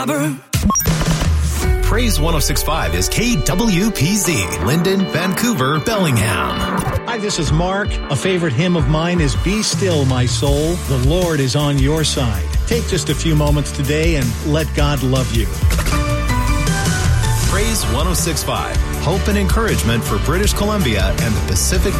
Praise 106.5 is KWPZ, Linden, Vancouver, Bellingham. Hi, this is Mark. A favorite hymn of mine is Be Still, My Soul. The Lord is on your side. Take just a few moments today and let God love you. Praise 106.5, hope and encouragement for British Columbia and the Pacific